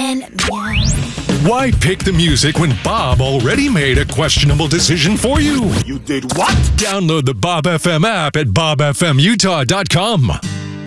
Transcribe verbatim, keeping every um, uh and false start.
and meow. Why pick the music when Bob already made a questionable decision for you? You did what? Download the Bob F M app at bob f m utah dot com.